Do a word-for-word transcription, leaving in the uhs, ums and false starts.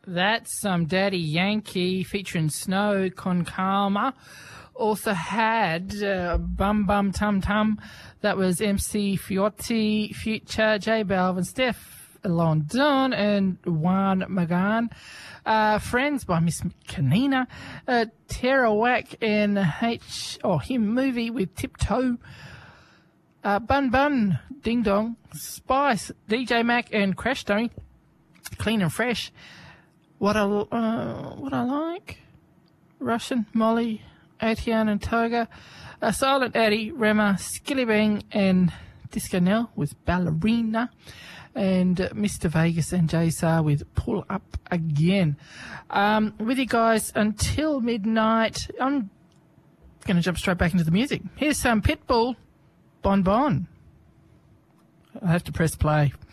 That's some um, Daddy Yankee featuring Snow Con Calma. Also had uh, Bum Bum Tum Tum. That was M C Fiotti, Future, J Balvin, Steph London, and Juan Magan. Uh, Friends by Miss Kanina. Uh, Terawak and H. Oh, him movie with Tiptoe. Uh, Bun Bun, Ding Dong, Spice, D J Mac, and Crash Dummy. Clean and Fresh. What I uh, what I like. Russian, Molly, Atian and Toga. Uh, Silent Eddie, Rema, Skilly Bang, and Disco Nell with Ballerina. And uh, Mister Vegas and Jay Sar with Pull Up Again. Um, with you guys until midnight. I'm going to jump straight back into the music. Here's some Pitbull, Bon Bon. I have to press play.